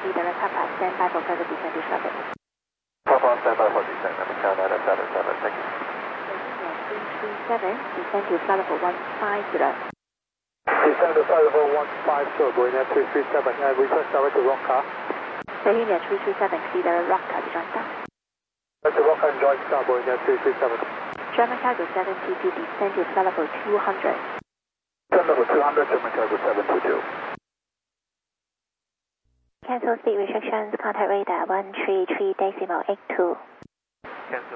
Leader Papa, stand by for further descent to traffic. Papa, stand by for descent. Carolina 77, thank you. 337, descend to flight level 150. Descend to flight level 150, going at 337, and request direct to rock car. Bohemia 337, clear the rock car to join star. Direct to rock car and join star, going at 337. German cargo 722, descend to flight level 200. Descend level 200, German cargo 722. Cancel speed restrictions, contact radar 133.82. Cancel.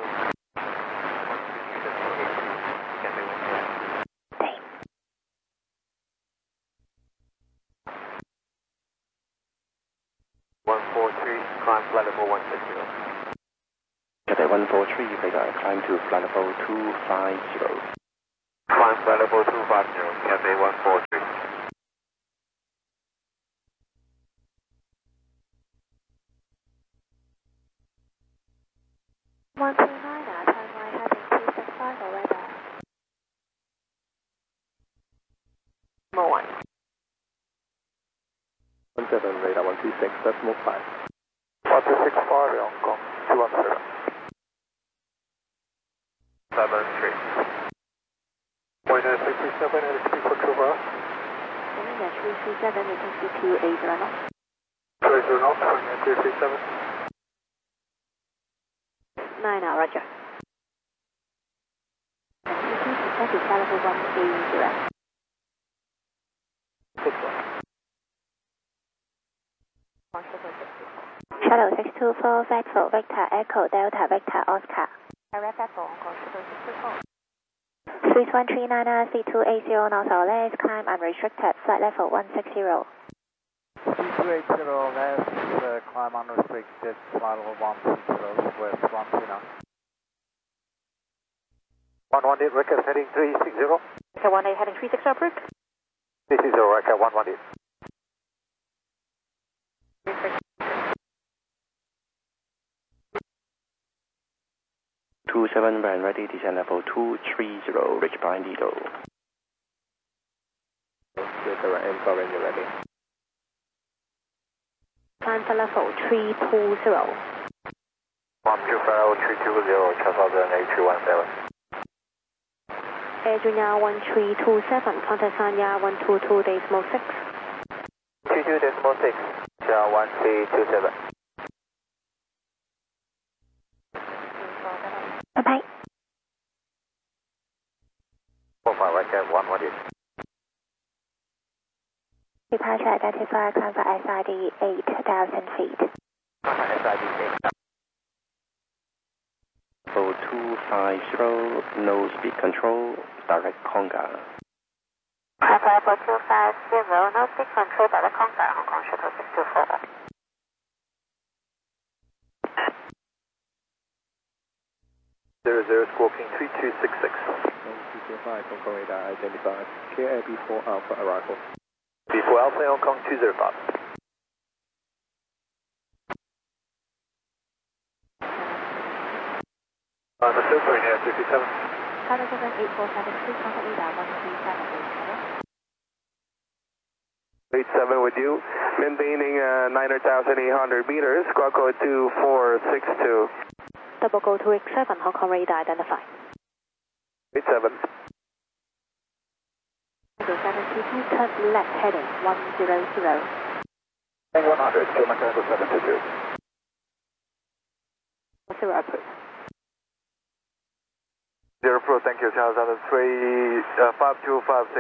Same. 143, climb flight level 160. Cathay 143, radar climb to flight level 250. Climb flight level 250, Cathay 143. Turn right heading 265 or radar. More 1. 17, radar 126, decimal 5. 1265, Hong Kong 217. 73. Point 337, and speed for Cuba. Bohemia 337, return speed to 80 knots. 30 knots, point 337. 9 now, roger. Descend to flight level 180. 61. Shuttle 624, Vector, Victor, Echo, Delta, Victor, Oscar. Direct Echo, Hong Kong, Shuttle 624. 3139, C280, north or left, climb unrestricted, flight level 160. C280 left, climb unrestricted, flight level 160, west 129. 118, record heading 360. Okay, 18 heading 360 approved. 360, record 118. 27, when ready, descend level 230, reach blind Lido. Direct info when you're ready. Climb to level 320. 125, 320, Charles A317. Air Junior 1327, contact Sanya 122.6. 22.6, Charles 1327. Bye-bye. 45, record 118. Departure identified, climb for SID 8,000 feet. SID 8,000. Level 250, no speed control, direct Conga. Level 250, no speed control, direct Conga, Hong Kong Shuttle 624. 00, squawking 3266. 225, Hong Kong radar identified. Clear B4 Alpha arrival. B4 Alpha, Hong Kong 205. The super in here, 337. Pilot 8473, contact radar 137. 87 with you, maintaining 9,800 meters, squawk code 2462. Double go to X7, Hong Kong radar identified. 87. 722, turn left heading 100. And 100, German Cargo 722. 0 approved. 0 Pro, thank you, Charles, 5256.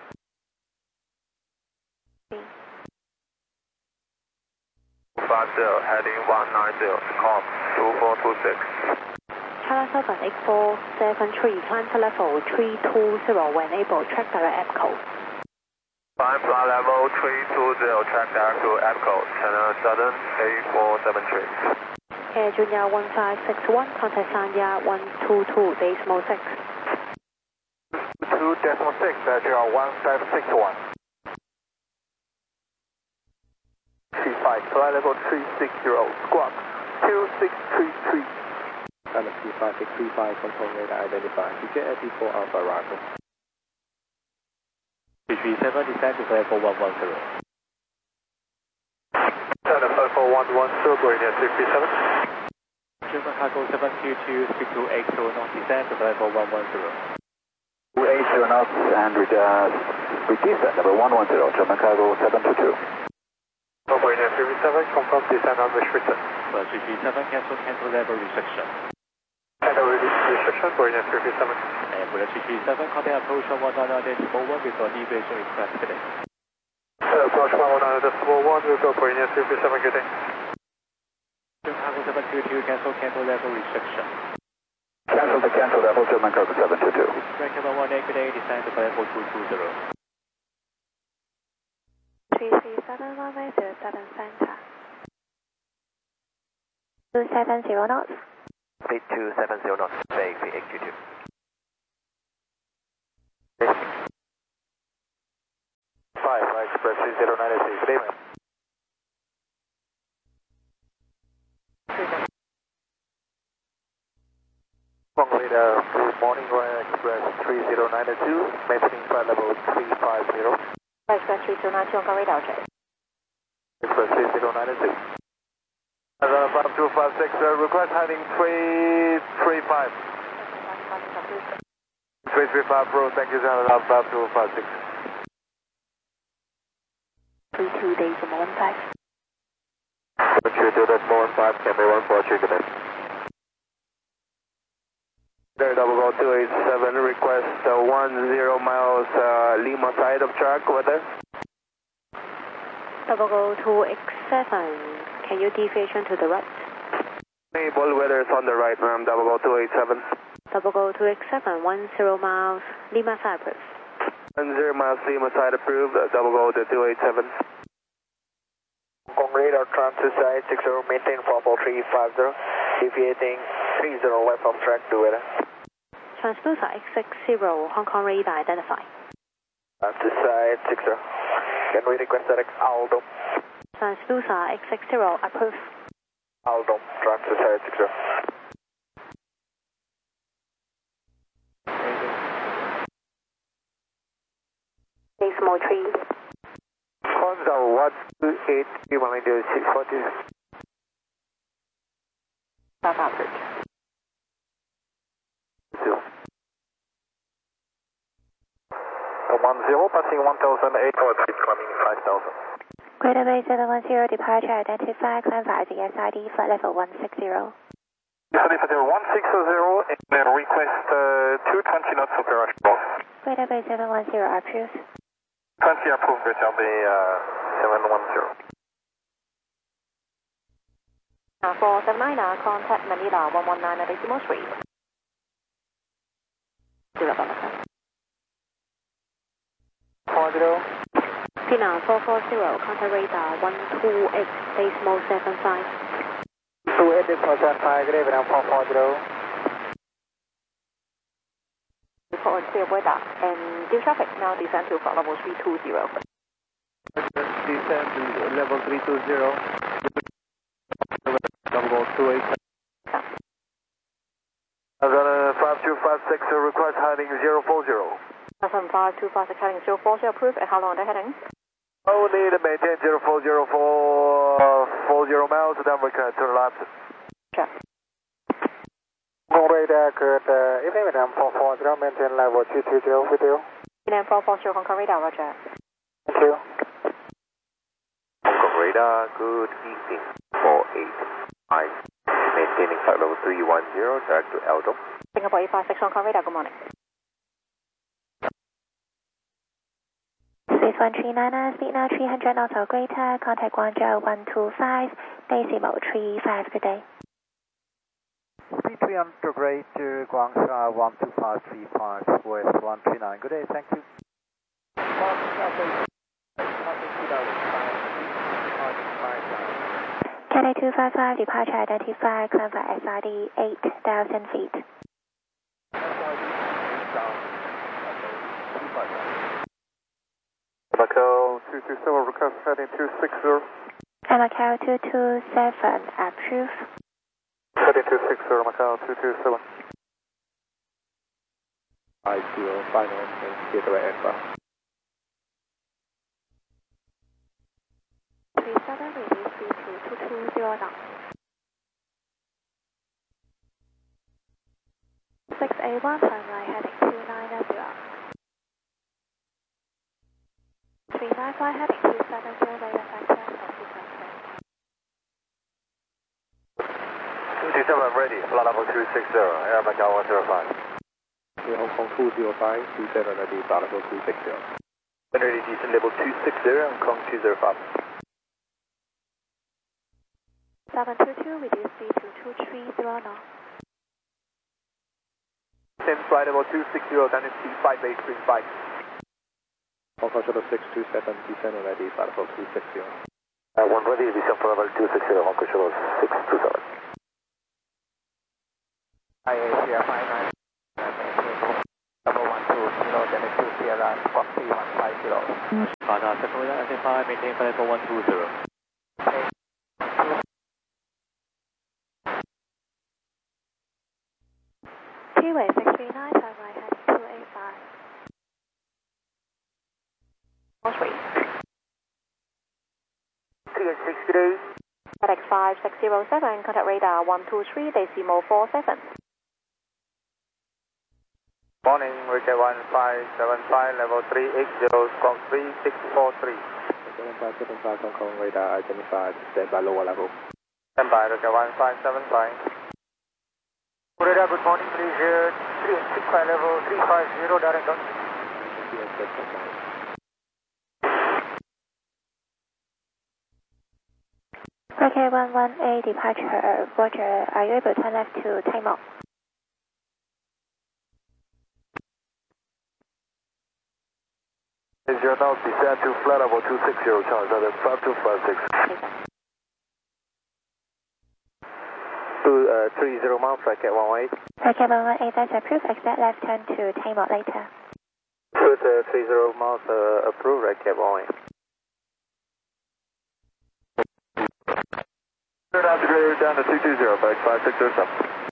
Heading 190, calm 2426. Charlie 78473, climb to level 320 when able, track direct EPCO. Climb flight level 320, track direct to EPCO, channel Southern 8473. Air Junior 1561, contact Sanya 122.6. 2.6, Junior 1561. C5, flight level 360, squawk 2633. China 25635, Hong Kong radar identified. TJ B4 Alpha arrival. 337, descend to level 110. China 54 110, Meridian 337. German Cargo 722, speak to 80 knots, descend to level 110. 280 knots and repeat that, number 110, German Cargo 722. Meridian 337, confirm descent on restricted. 337, cancel level restriction. Cancel restriction, Meridian 337. And for the 337, contact approach 119.1 with the deviation request today. Approach 119.1 with the Meridian 337, good day. German Cargo 722, cancel level restriction. Cancel level, German Cargo 722. American 18, good day, descend to level 220. 337 runway 07 center. 270 knots. Speed 270 knots, base executive. Express 3096, good evening. Good morning, Royal Express 3092, maintaining flight level 350. Express 3292 on radar check. Express 3092. 5256, request heading 335. 335 Pro, thank you, 5256. 32 days from 15. Roger, do that more 15, Cafe 143, good day. There, 287, request 10 miles Lima side of track, over there. 2X7, can you deviation to the right? Enable weather is on the right, ma'am, 287. 2X7, 10 miles Lima side approved. 10 miles Lima side approved, 287. On radar, transit side 60, maintain 44350, deviating 30 left of track to weather. Transducer X60, Hong Kong radar identify. Transit side 60, can we request that Aldo? Transducer X60 approved. Aldo, transit side 60. Base mode 3. Console 128, you want me to do 640? South approved. 10, passing 1008, climbing 5000. Greater Bay 710, departure identified, climb via the SID, flight level 160. Sorry for the 160 and then request 220 knots operational. Greater Bay 710 approved. 20 approved, Greater Bay 710. For 79, contact Manila 119 at decimal street. 0 40. Pina 440, contact radar 128, decimal 75. 28, decimal 75, good evening, 440. Report clear weather and due traffic now descend to flight level 320. Descend to level 320. 287. 5256, request heading 040. 5256 heading 040 approved, and how long are they heading? Only to maintain 040 for 40 miles, then we can turn left. Check. Radar, good evening, Madam 440, maintain level 220 with you. Madam 440, Hong Kong radar, roger. Thank you. Hong Kong radar, good evening, 485. Maintaining flight level 310, direct to Eldon. Singapore 856, Hong Kong radar, good morning. 6139, speed now 300 knots or greater, contact Guangzhou 125, decimal 35, good day. Speed 300 greater, Guangzhou 12535 West 139. Good day, thank you. Cathay 255, departure identified, climb for SRD 8,000 feet. Macau 227, request heading 260. Macau 227, approved. Heading 260, Macau 227. final, gateway aircraft. 37, release 32. 220 knots. 681, turn right heading 290. 395 heading 270, radar factor, sequence. 227 ready, flight level 260, air Macau 105. Hong Kong 205, 27 ready, flight level 260. Ready, descent level 260, Hong Kong 205. 722, reduce speed to 230 knots. Same flight level 260, dynasty 5835. Hong Kong Shuttle 627, descend ready, flight level 260. 1 ready, descent flight level 260, Hong Kong Shuttle 627. IACF 59, number 120, then it's 2 Sierra, Squawk 3150. Radar circle identified, maintain flight level 120. T-way 639, turn right heading 285. 3. TN63. FedEx 5607, contact radar 123, decimal 47. Morning, Wicket 1575, level 380, Squawk 3643. 7575 Hong Kong radar identified, stand by lower level. Stand by, Wicket 1575. Radar, good morning, please, 365 level 350, direct on. Okay, 118 departure, Roger, are you able to turn left to Tamil? Zero now, descend to flight level 260, Charles, other 5256. 30 miles, Racket 118. Okay, 118, that's approved, exit left turn to Tamil later. 30 miles, approved, Racket 118. Upgrade down to 220, back 5607.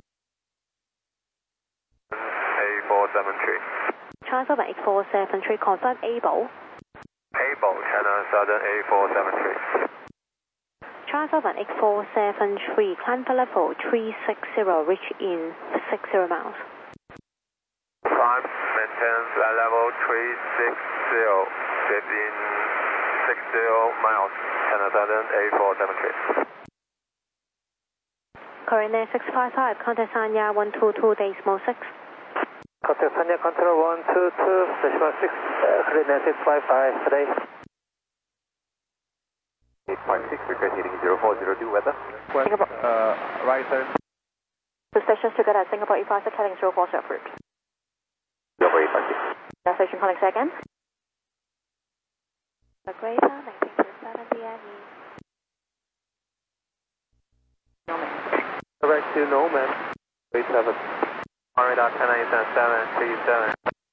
A473. Transfer 8473, confirm able. Able, China Southern A473. Transfer 8473, climb for level 360, reach in 60 miles. Climb, maintain flight level 360, 1560 miles, China Southern A473. Korean 655, contact Sanya 122, decimal 6. Contact Sanya Control 122, decimal 6, Korean 655, today. 8.6, request heading 0402, weather. Singapore. Right turn. Two stations together, Singapore 856, heading 040 approved. 0856. Gas station calling second. The greater, maintain to 70 ME. Direct to Norman. 37. Radar 10877, 37.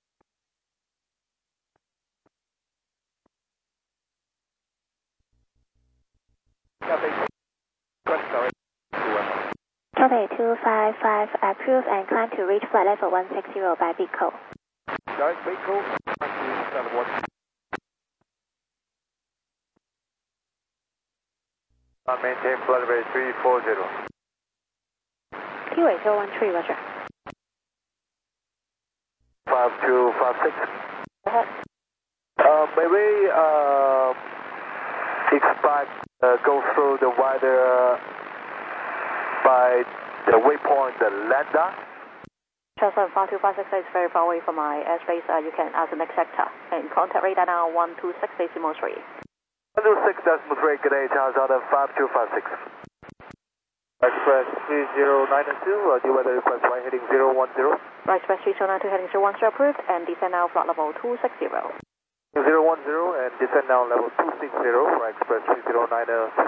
Copy 255, approved and climb to reach flight level 160 by Vico. Direct vehicle, 1971. Maintain flight level 340. T-way 013, Roger. 5256. Go ahead. May we expect go through the wider by the waypoint, the lander? Transfer 5256 is very far away from my airspace. You can ask the next sector. And contact radar now 126 decimal 3. 126 decimal 3, good day, Charles, out of 5256. Express 3092, do weather request right heading 010. Right, Express 3092 heading 010 approved and descend now flight level 260. 010 and descend now level 260, right, Express 3092.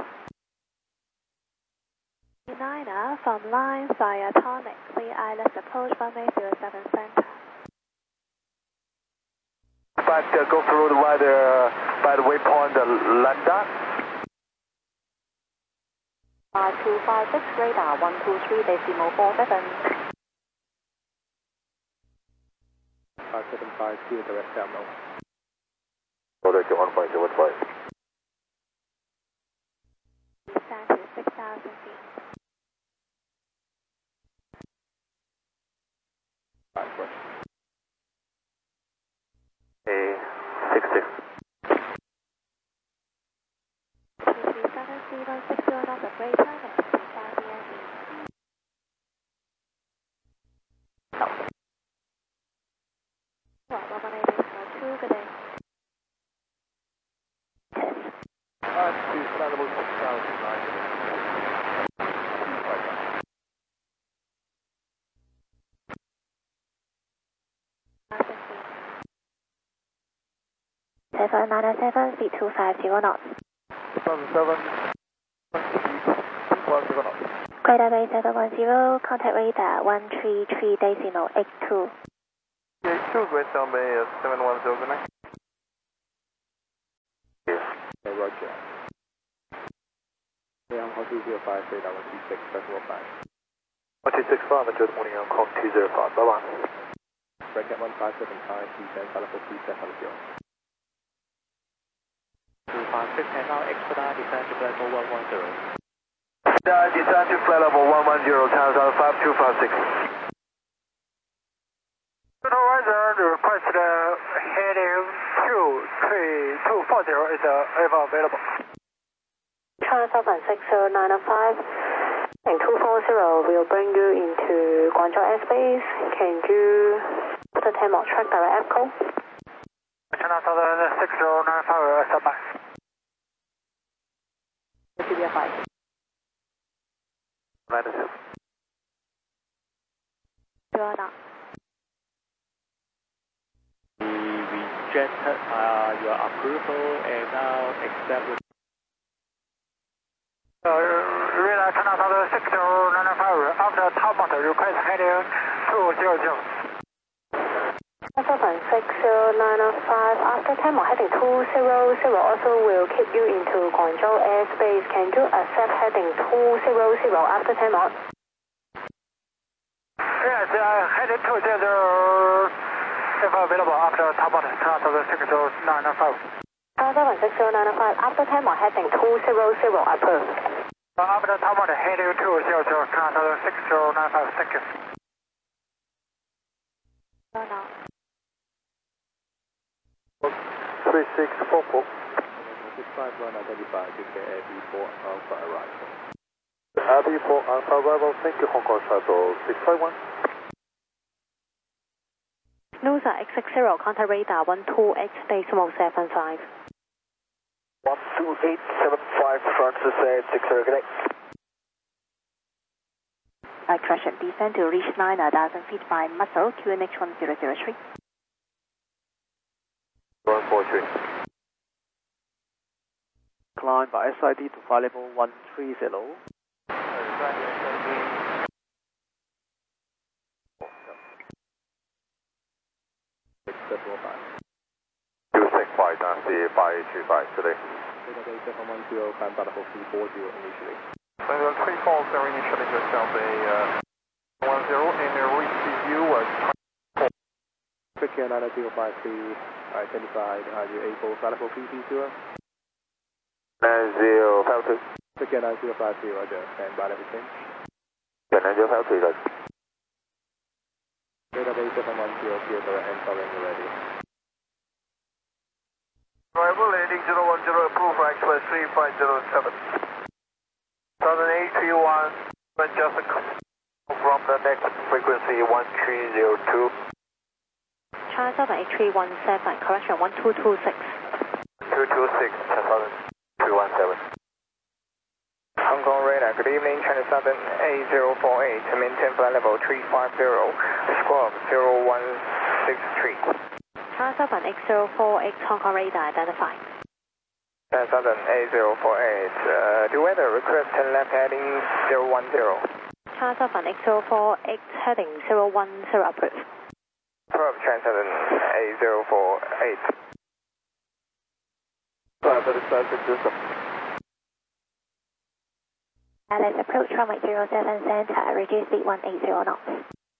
Niner from line via Tonic, Clear Islands approach runway 07 center. But go through the wider by the waypoint, the lander. 5256 radar 123 decimal 47. 5752, direct terminal. Order to 1.05. Descend to 1,000 feet. A66. T37C160 knots of great time and 5 BSE. Right, 11842, good day. Test. To flight level 6,900. Seven 907, speed 250 knots. 777, speed 250 knots. Greater Bay 710, contact radar 133.82. 82, Greater Bay 710, good night. Okay, roger. Yeah, Hong Kong 205, radar 126, decimal 5. 1265, enjoy the morning on Kong 205, bye-bye. Bracket 1575, descend, flight level 370. 256, and now expedite, descend to flight level 110. Descend to flight level 110, times out 5256. Supervisor, the request heading 23240 is ever available. China Southern 60905 and 240 will bring you into Guangzhou airspace. Can you put the time on track direct call? China Southern 6095 standby. CBF 5. -2. You are not. We rejected your approval and now accept. Radar China Southern 6095 after Talmud request heading 200. Southern 60905 after time on heading 200 also will keep you into Guangzhou airspace. Can you accept heading 200 after time on? Yes, heading 200 if available after Talmud China Southern 60995. Southern 60905 after time on heading 200 approved. After Talmud heading 200 China Southern 6095, thank you. You are not. 3644. 65 run identified, UK Air B4 Alpha arrival. B4 Alpha arrival, thank you, Hong Kong Shuttle 651. Nusa X60, contact radar 12X decimal 75. 12875, Francis 60, good day. Correction, descend to reach 9,000 feet by Muscle, QNH 1003. 143. Climb by SID to flight level 130. Decimal 5. 265, that's the 5835 today. Database 710, climb by level 340 initially. 340 initially, just down the 10 and receive you as Quick 90053, identified, are you able flight level 330? 9052. Quick 9053, roger, stand by level change. 9053, roger. Database 710, clear direct and following you ready. Arrival landing 010, approved for Express 3507. Southern 831, just from the next frequency 1302. China Southern 8317, correction 1226. 226, Southern 217. Hong Kong radar, good evening, China Southern 8048, maintain flight level 350, squawk 0163. China Southern X048, Hong Kong radar identified. China Southern 8048, the weather request left heading 010. China Southern X048, heading 010 approved. Approved, China Southern 8048. Let's approach runway 07 center, reduce speed 180 knots.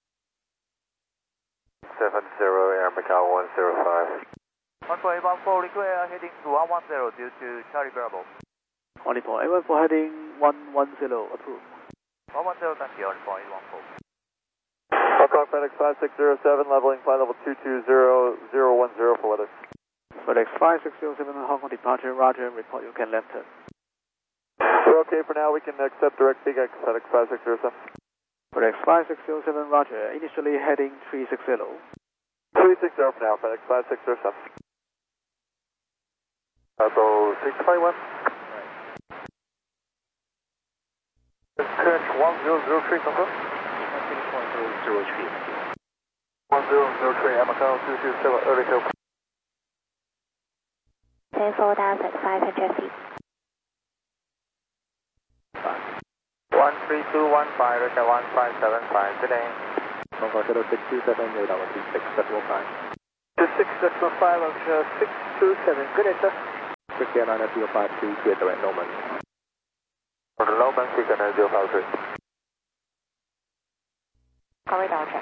70, Air Macau 105. 14814, clear heading to 110 due to Charlie Bravo. 14814 heading 110 approved. 110, thank you, report 814. Hong FedEx 5607, leveling flight level 220010 for weather. FedEx 5607 Hong Kong departure, roger, report you can left turn. We're okay for now, we can accept direct BGX FedEx 5607. FedEx 5607, roger, initially heading 360. 360 for now, FedEx 5607. Go 651. Current 1003, confirm. 1003, Macau 227, early tail. 10,500 feet. 13215, Russia 1575, good day. Hong Kong Shadow 627, radar 136.5. 26.5, Russia 627, good day, sir. Quick airliner 053, clear direct Norman. On the low bank, we're gonna 053. Corridor check.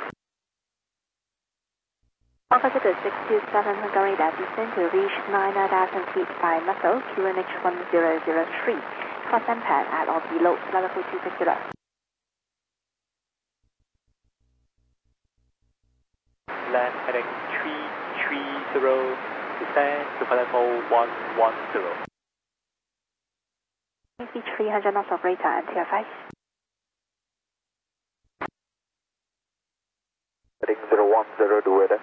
Hong Kong Shadow 627, Hungary radar descend to reach 9,000 feet by muscle, QNH 1003. Cross and pad at or below level 260. Land heading 330, descend to flight level 110. 300 knots of radar and TFI. Heading 010 to weather.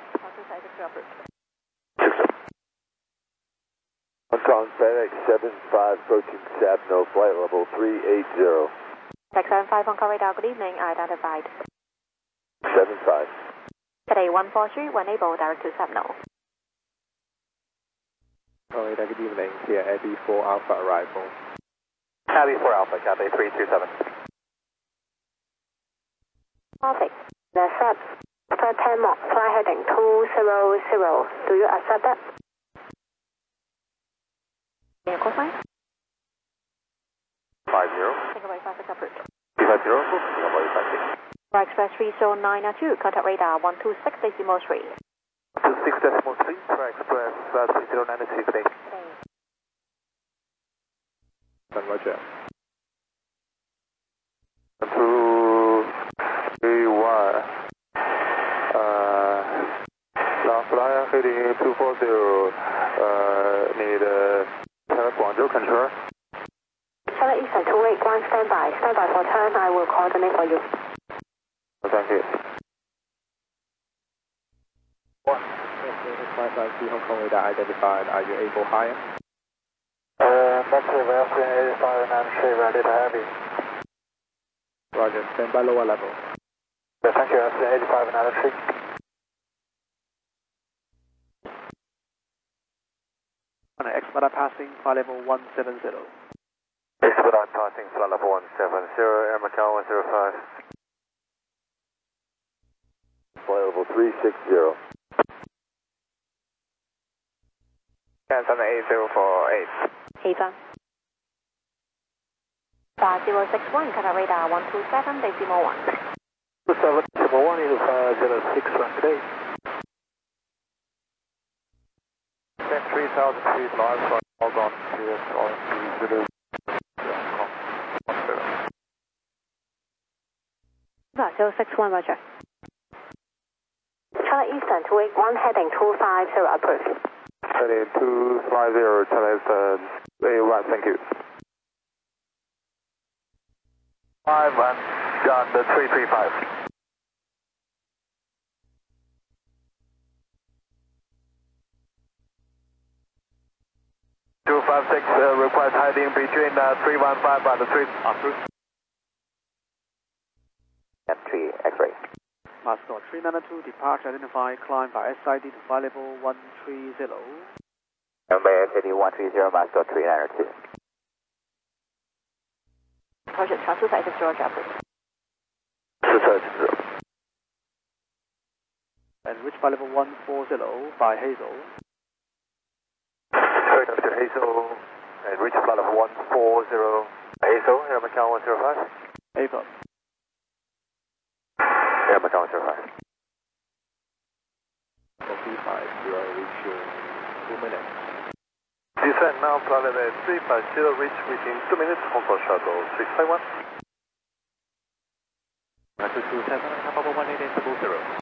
Hong Kong FedEx 75, approaching Sabno, flight level 380. Tech 75 Hong Kong radar, good evening, identified. 75. Today 143, when able, direct to Sabno. Radar, good evening, here Eddie 4 Alpha arrival. Cabby 4 Alpha, Cabby 327. Perfect. The SAP, flight 10 more, fly heading 200. Do you accept that? Your call sign? 50. Takeaway 56 approved. 350, runway 56. Flight Express 30992, contact radar 126.3. 26.3, for Express 3096 today. Roger. 231. Last flyer heading 240. Need Guangzhou control. Charlie Eastern 281, standby. Standby for turn, I will coordinate for you. Thank you. 553 Hong Kong radar identified, are you able higher? Negative, Austin 85 and 3, ready to heavy. Roger, stand by lower level. Thank you, Austin 85 and 3. Expedite passing, flight level 170. Expedite passing, flight level 170, Air Macau 105. Flight level 360. Cancel the 8048. 8 5061, contact radar 127.1. 27.1 is 061 today. 3,000 feet live flight, hold on to it, on to 0. Right, 061, roger. Charlie Eastern 281, heading 250, approved. Heading 250, Charlie Eastern 281, thank you. 5 and John, the 335. 256 request hiding between 315 and 3. Approved. M3 X-ray. Moscow 392, departure identified, climb by SID to flight level 130. Runway SID 130, Moscow 392. Roger, transfer site is Georgia, approved. 230. And reach flight level 140 by Hazel. Dr. Hazel, and reach flight level 140. Hazel, Air Macau 105. Ava. Air Macau 105. For B5, you are reaching 2 minutes. Descend now, flight level 350, reach within 2 minutes, Hong Kong Shuttle 651. 227, Papa 1800.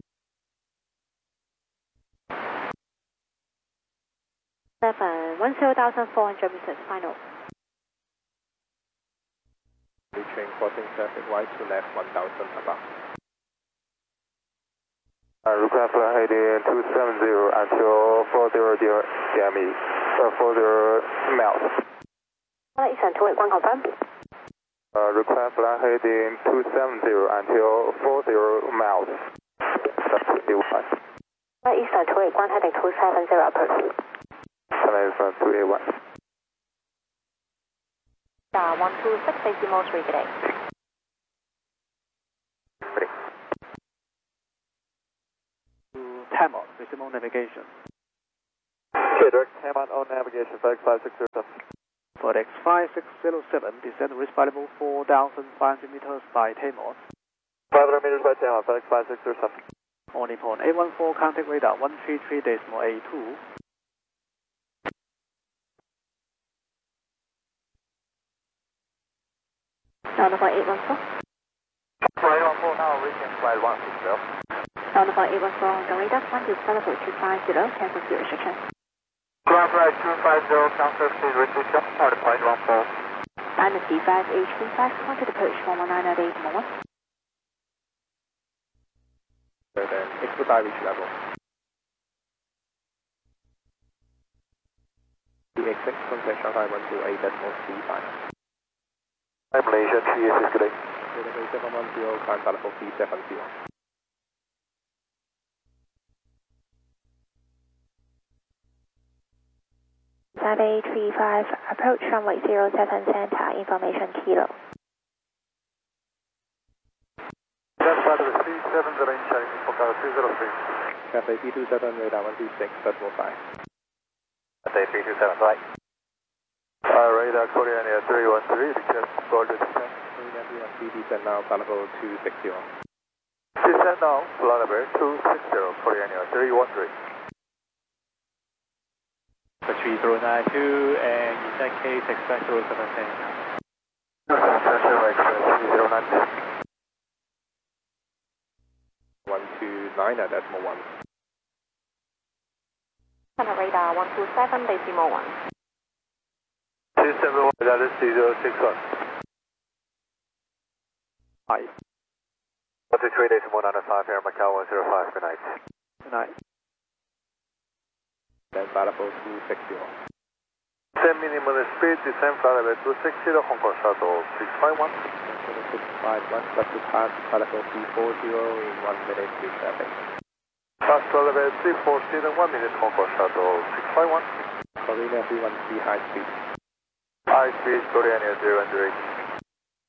10,400 meters final. Reaching crossing traffic right to left 1000 above. Aircraft heading 270 until 40 DME, 40 miles. Eastern 281 confirm. Aircraft heading 270 until 40 miles. That's 281. Eastern 281 heading 270 approach. China from 281. 126 decimal 3 today. Tamon, decimal navigation. Okay, direct Tamon on navigation, FedEx 5607. For X 5607, descend reach level 4,500 meters by Tamon. 500 meters by Tamon, FedEx 5607. On Nippon 814, contact radar 133.82. Down for 814. 814 now, reaching flight 160. Down for 814 on the radar, 1 to level 250, cancel fuel restriction. Ground flight 250, cancel fuel restriction, out of flight 14. Dynasty 5H35, contact approach 119.8 1. Then expedite reach level. DX6 contact Shanghai 128.35. Malaysia 386, good day. 710, climb level 370. 5835, approach runway 07 center, information kilo. That's part of the 370 in Chinese, Focal 303. Cathay 327, radar 126.5. Cathay 327, right. Radar Korean Air 313, request for the descent. Korean Air 3 descend now, level 260. Descend now, flight level 260, Korean Air 313. 3092, and in that case, expect 017. Express 309. 129.1. Center radar 127 decimal 1. 271, that is 3061. Hi. 123 decimal 95 here, Macau 105, good night. Good night. Then level 260. 10 minimum speed, descend flight level 260, Hong Kong Shuttle 651. 651, left to pass, level 340 in 1 minute to traffic. Fast flight level 340 in 1 minute, Hong Kong Shuttle 651. Korean Air 313 high speed. High speed, Korean Air 018.